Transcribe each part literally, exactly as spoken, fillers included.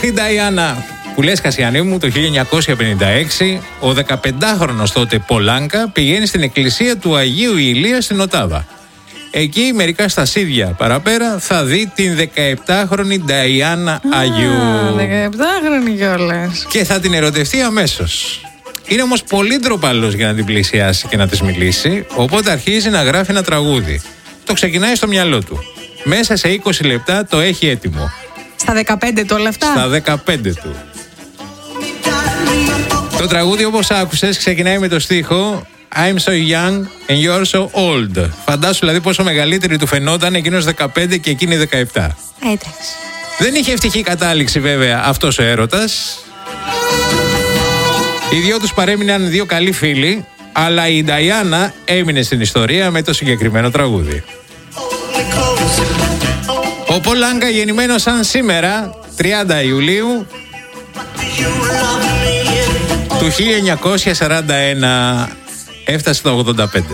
Αχ, η Νταϊάννα. Που λες, Κασιανή μου, το χίλια εννιακόσια πενήντα έξι ο δεκαπεντάχρονος τότε Πολάνκα πηγαίνει στην εκκλησία του Αγίου Ηλία στην Οτάβα. Εκεί, μερικά στασίδια παραπέρα, θα δει την δεκαεπτάχρονη Νταϊάννα Αγίου. δεκαεπτάχρονη κιόλας. Και θα την ερωτευτεί αμέσως. Είναι όμως πολύ ντροπαλός για να την πλησιάσει και να της μιλήσει, οπότε αρχίζει να γράφει ένα τραγούδι. Το ξεκινάει στο μυαλό του. Μέσα σε είκοσι λεπτά το έχει έτοιμο. Στα δεκαπέντε του όλα αυτά. Στα δεκαπέντε του. Το τραγούδι, όπως άκουσες, ξεκινάει με το στίχο I'm so young and you're so old. Φαντάσου δηλαδή πόσο μεγαλύτερη του φαινόταν εκείνος δεκαπέντε και εκείνη δεκαεπτά. Εντάξει. Δεν είχε ευτυχή κατάληξη βέβαια αυτός ο έρωτας. Οι δυο τους παρέμειναν δύο καλοί φίλοι, αλλά η Νταϊάννα έμεινε στην ιστορία με το συγκεκριμένο τραγούδι. Ο Πολάνκα, γεννημένος σαν σήμερα, τριάντα Ιουλίου του χίλια εννιακόσια σαράντα ένα, έφτασε το ογδόντα πέντε.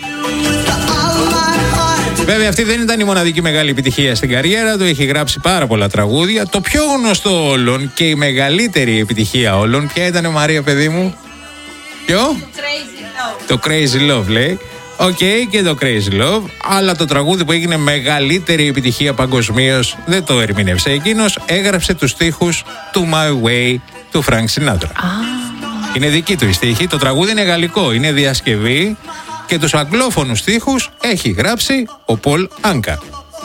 Βέβαια, αυτή δεν ήταν η μοναδική μεγάλη επιτυχία στην καριέρα του. Έχει γράψει πάρα πολλά τραγούδια. Το πιο γνωστό όλων και η μεγαλύτερη επιτυχία όλων, ποια ήταν, Μαρία, παιδί μου? Ποιο? Το Crazy Love, λέει. Οκ, okay, και το Crazy Love. Αλλά το τραγούδι που έγινε μεγαλύτερη επιτυχία παγκοσμίως δεν το ερμήνευσε εκείνος. Έγραψε τους στίχους του My Way του Frank Sinatra. Ah. Είναι δική του η στίχη. Το τραγούδι είναι γαλλικό, είναι διασκευή. Και τους αγγλόφωνους στίχους έχει γράψει ο Πολ Άνκα.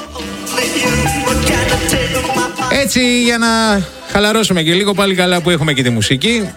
Έτσι, για να χαλαρώσουμε και λίγο, πάλι καλά που έχουμε και τη μουσική.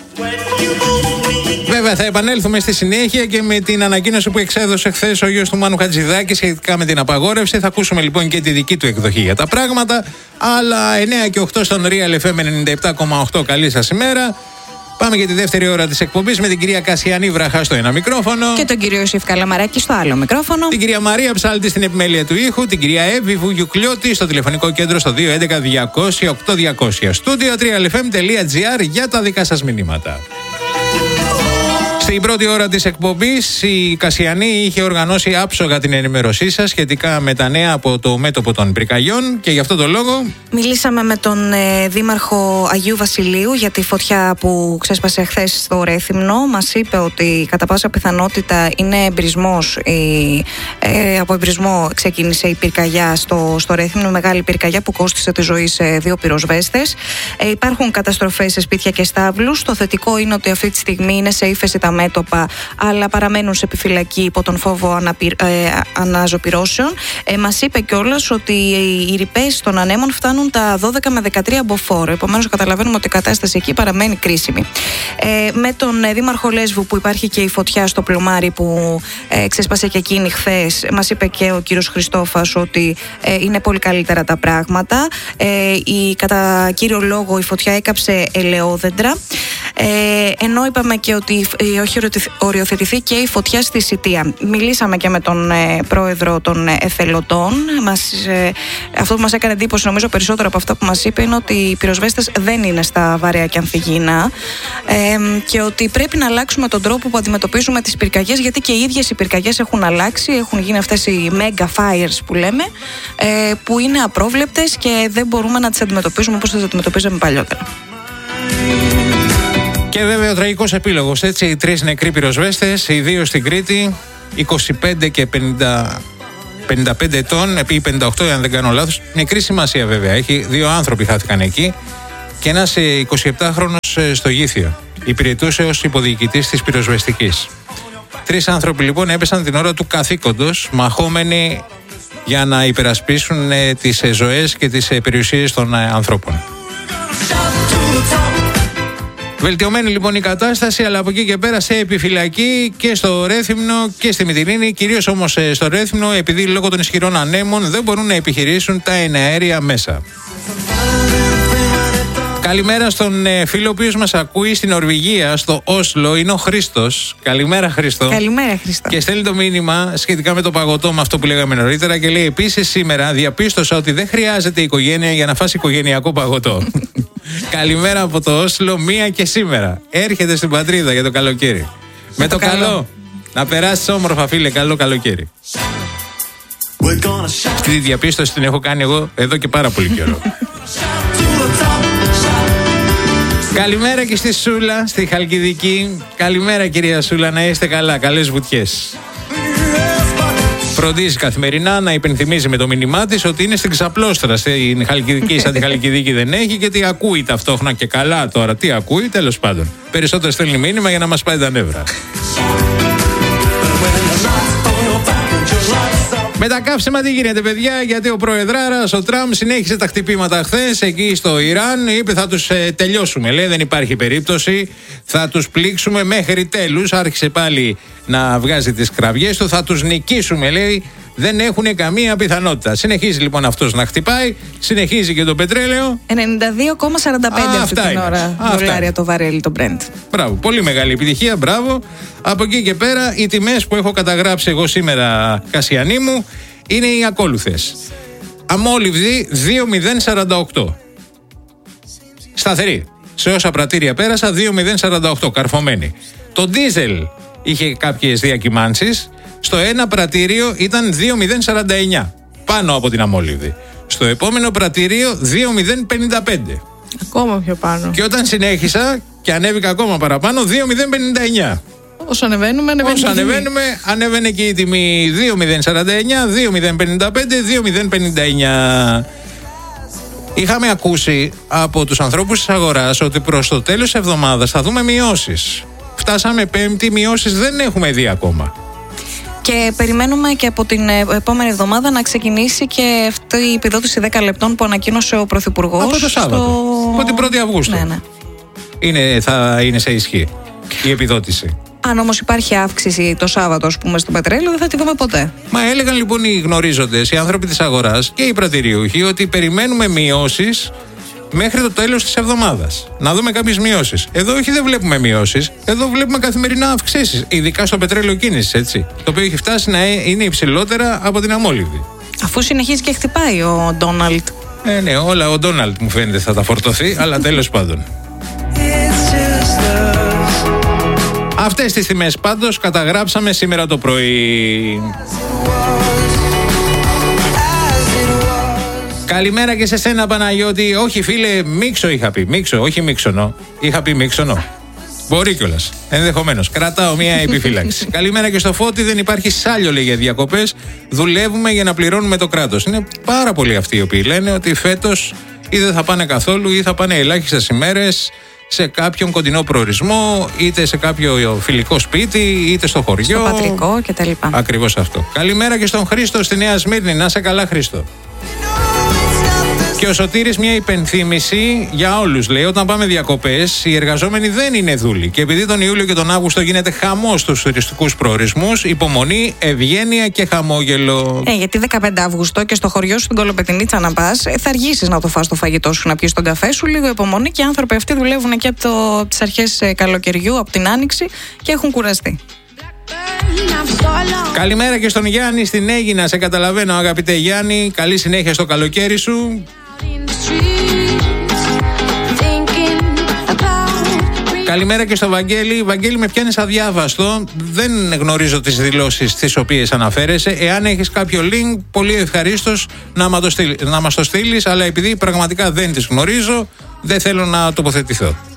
Βέβαια, θα επανέλθουμε στη συνέχεια και με την ανακοίνωση που εξέδωσε χθες ο γιος του Μάνου Χατζηδάκη σχετικά με την απαγόρευση. Θα ακούσουμε λοιπόν και τη δική του εκδοχή για τα πράγματα. Αλλά εννιά και οκτώ στον Real εφ εμ ενενήντα επτά κόμμα οκτώ. Καλή σας ημέρα. Πάμε για τη δεύτερη ώρα της εκπομπής με την κυρία Κασιανή Βραχά στο ένα μικρόφωνο. Και τον κύριο Ιωσήφ Καλαμαράκη στο άλλο μικρόφωνο. Την κυρία Μαρία Ψάλτη στην επιμέλεια του ήχου. Την κυρία Εύη Βουγιουκλιώτη στο τηλεφωνικό κέντρο στο δύο έντεκα διακόσια οκτώ διακόσια. Στούντιο τρία ελ εφ εμ τελεία τζι άρ για τα δικά σας μηνύματα. Στην πρώτη ώρα της εκπομπής η Κασιανή είχε οργανώσει άψογα την ενημέρωσή σας σχετικά με τα νέα από το μέτωπο των πυρκαγιών και γι' αυτό το λόγο μιλήσαμε με τον ε, Δήμαρχο Αγίου Βασιλείου για τη φωτιά που ξέσπασε χθες στο Ρέθυμνο. Μας είπε ότι κατά πάσα πιθανότητα είναι εμπρισμός, η, ε, από εμπρισμό ξεκίνησε η πυρκαγιά στο, στο Ρέθυμνο, μεγάλη πυρκαγιά που κόστισε τη ζωή σε δύο πυροσβέστες. Ε, υπάρχουν καταστροφές σε σπίτια και στάβλους. Το θετικό είναι ότι αυτή τη στιγμή είναι σε ύφεση τα μέτωπα, αλλά παραμένουν σε επιφυλακή υπό τον φόβο αναπηρ, ε, αναζωπυρώσεων. Ε, μας είπε κιόλας ότι οι ρηπές των ανέμων φτάνουν τα δώδεκα με δεκατρία μποφόρ. Επομένως, καταλαβαίνουμε ότι η κατάσταση εκεί παραμένει κρίσιμη. Ε, με τον ε, Δήμαρχο Λέσβου, που υπάρχει και η φωτιά στο πλωμάρι που ε, ξέσπασε και εκείνη χθες, μας είπε και ο κύριος Χριστόφας ότι ε, είναι πολύ καλύτερα τα πράγματα. Ε, η, κατά κύριο λόγο, η φωτιά έκαψε ελαιόδεντρα. Ε, ενώ είπαμε και ότι όχι οριοθετηθεί και η φωτιά στη Σιτία. Μιλήσαμε και με τον ε, πρόεδρο των ε, εθελοντών. Μας, ε, αυτό που μας έκανε εντύπωση, νομίζω περισσότερο από αυτά που μας είπε, είναι ότι οι πυροσβέστες δεν είναι στα βαρέα και αμφιγεινά ε, και ότι πρέπει να αλλάξουμε τον τρόπο που αντιμετωπίζουμε τις πυρκαγιές, γιατί και οι ίδιες οι πυρκαγιές έχουν αλλάξει, έχουν γίνει αυτές οι mega fires που λέμε, ε, που είναι απρόβλεπτες και δεν μπορούμε να τις αντιμετωπίζουμε όπως τις αντιμετωπίζαμε παλιότερα. Και βέβαια ο τραγικός επίλογος, έτσι, οι τρεις νεκροί πυροσβέστες, οι δύο στην Κρήτη, είκοσι πέντε και πενήντα, πενήντα πέντε ετών, επί πενήντα οκτώ αν δεν κάνω λάθος, νεκρή σημασία βέβαια, έχει, δύο άνθρωποι χάθηκαν εκεί και ένας εικοσιεπτάχρονος στο Γήθιο, υπηρετούσε ως υποδιοικητής της πυροσβεστικής. Τρεις άνθρωποι λοιπόν έπεσαν την ώρα του καθήκοντος, μαχόμενοι για να υπερασπίσουν τις ζωές και τις περιουσίες των ανθρώπων. Βελτιωμένη λοιπόν η κατάσταση, αλλά από εκεί και πέρα σε επιφυλακή και στο Ρέθυμνο και στη Μυτιλήνη, κυρίως όμως στο Ρέθυμνο, επειδή λόγω των ισχυρών ανέμων δεν μπορούν να επιχειρήσουν τα εναέρια μέσα. Καλημέρα στον φίλο ο οποίος μας ακούει στην Νορβηγία, στο Όσλο, είναι ο Χρήστος. Καλημέρα, Χρήστο. Καλημέρα, Χρήστο. Και στέλνει το μήνυμα σχετικά με το παγωτό, με αυτό που λέγαμε νωρίτερα, και λέει: επίσης σήμερα διαπίστωσα ότι δεν χρειάζεται οικογένεια για να φας οικογενειακό παγωτό. Καλημέρα από το Όσλο, μία και σήμερα. Έρχεται στην πατρίδα για το καλοκαίρι. Με το, το καλό. καλό. Να περάσεις όμορφα, φίλε. Καλό καλοκαίρι. Αυτή τη διαπίστωση την έχω κάνει εγώ εδώ και πάρα πολύ καιρό. Καλημέρα και στη Σούλα, στη Χαλκιδική. Καλημέρα κυρία Σούλα, να είστε καλά, καλές βουτιές. Φροντίζει καθημερινά να υπενθυμίζει με το μήνυμά της ότι είναι στην Ξαπλώστρα. Στην Χαλκιδική, σαν τη Χαλκιδική δεν έχει και τι ακούει ταυτόχρονα και καλά τώρα. Τι ακούει, τέλος πάντων. Περισσότερο στέλνει μήνυμα για να μας πάει τα νεύρα. Με τα καύσιμα τι γίνεται, παιδιά, γιατί ο προεδράρας, ο Τραμπ, συνέχισε τα χτυπήματα χθες εκεί στο Ιράν. Είπε θα τους ε, τελειώσουμε, λέει, δεν υπάρχει περίπτωση. Θα τους πλήξουμε μέχρι τέλους. Άρχισε πάλι να βγάζει τις κραυγές του. Θα τους νικήσουμε, λέει. Δεν έχουν καμία πιθανότητα. Συνεχίζει λοιπόν αυτός να χτυπάει. Συνεχίζει και το πετρέλαιο. ενενήντα δύο κόμμα σαράντα πέντε αυτή την ώρα δολάρια το βαρέλι το Brent. Μπράβο, πολύ μεγάλη επιτυχία, μπράβο. Από εκεί και πέρα οι τιμές που έχω καταγράψει εγώ σήμερα, Κασιανή μου, είναι οι ακόλουθες. Αμόλυβδη δύο μηδέν σαράντα οκτώ. Σταθερή. Σε όσα πρατήρια πέρασα δύο μηδέν σαράντα οκτώ, καρφωμένη. Το ντίζελ είχε κάποιες διακυμάνσεις. Στο ένα πρατήριο ήταν δύο μηδέν σαράντα εννιά, πάνω από την αμόλυβδη. Στο επόμενο πρατήριο δύο μηδέν πενήντα πέντε. Ακόμα πιο πάνω. Και όταν συνέχισα και ανέβηκα ακόμα παραπάνω, δύο μηδέν πενήντα εννιά. Όσο ανεβαίνουμε, ανεβαίνει. Όσο ανεβαίνουμε, ανέβαινε και η τιμή δύο μηδέν σαράντα εννιά, δύο μηδέν πενήντα πέντε, δύο μηδέν πενήντα εννιά. Είχαμε ακούσει από τους ανθρώπους της αγοράς ότι προς το τέλος της εβδομάδας θα δούμε μειώσεις. Φτάσαμε Πέμπτη, μειώσεις δεν έχουμε δει ακόμα. Και περιμένουμε και από την επόμενη εβδομάδα να ξεκινήσει και αυτή η επιδότηση δέκα λεπτών που ανακοίνωσε ο Πρωθυπουργός. Από το Σάββατο. Στο... Από την πρώτη Αυγούστου. Ναι, ναι. Είναι, θα είναι σε ισχύ η επιδότηση. Αν όμως υπάρχει αύξηση το Σάββατο, ας πούμε, στο πετρέλαιο, δεν θα τη δούμε ποτέ. Μα έλεγαν λοιπόν οι γνωρίζοντες, οι άνθρωποι της αγοράς και οι πρατηριούχοι, ότι περιμένουμε μειώσεις μέχρι το τέλος της εβδομάδας. Να δούμε κάποιες μειώσεις. Εδώ όχι, δεν βλέπουμε μειώσεις. Εδώ βλέπουμε καθημερινά αυξήσεις. Ειδικά στο πετρέλαιο κίνησης, έτσι. Το οποίο έχει φτάσει να είναι υψηλότερα από την αμόλυβδη. Αφού συνεχίζει και χτυπάει ο Ντόναλντ. Ε, ναι, όλα ο Ντόναλντ μου φαίνεται θα τα φορτωθεί, αλλά τέλος πάντων. Αυτές τις τιμές πάντως καταγράψαμε σήμερα το πρωί. Καλημέρα και σε σένα, Παναγιώτη. Όχι, φίλε, μίξο είχα πει. Μίξο, όχι μίξονο. Είχα πει μίξονο. Μπορεί κιόλας. Ενδεχομένως. Κρατάω μια επιφύλαξη. Καλημέρα και στο Φώτη. Δεν υπάρχει σάλιο, λέει, για διακοπές. Δουλεύουμε για να πληρώνουμε το κράτος. Είναι πάρα πολλοί αυτοί οι οποίοι λένε ότι φέτος ή δεν θα πάνε καθόλου ή θα πάνε ελάχιστες ημέρες σε κάποιον κοντινό προορισμό, είτε σε κάποιο φιλικό σπίτι, είτε στο χωριό. Στο πατρικό κτλ. Ακριβώς αυτό. Καλημέρα και στον Χρήστο στη Νέα Σμύρνη. Να σε καλά, Χρήστο. Και ο Σωτήρης μια υπενθύμηση για όλους, λέει, όταν πάμε διακοπές οι εργαζόμενοι δεν είναι δούλοι και επειδή τον Ιούλιο και τον Αύγουστο γίνεται χαμός στους τουριστικούς προορισμούς, υπομονή, ευγένεια και χαμόγελο. Ε, γιατί δεκαπέντε Αυγούστου και στο χωριό σου στην Κολοπετινίτσα να πας, θα αργήσεις να το φας το φαγητό σου, να πιεις τον καφέ σου, λίγο υπομονή και οι άνθρωποι αυτοί δουλεύουν και από, το, από τις αρχές καλοκαιριού, από την Άνοιξη και έχουν κουραστεί. Καλημέρα και στον Γιάννη στην Αίγινα, σε καταλαβαίνω αγαπητέ Γιάννη, καλή συνέχεια στο καλοκαίρι σου. Καλημέρα και στο Βαγγέλη. Βαγγέλη, με πιάνεις αδιάβαστο. Δεν γνωρίζω τις δηλώσεις τις οποίες αναφέρεσαι. Εάν έχεις κάποιο link, πολύ ευχαρίστως να, να μας το στείλεις. Αλλά επειδή πραγματικά δεν τις γνωρίζω, δεν θέλω να τοποθετηθώ.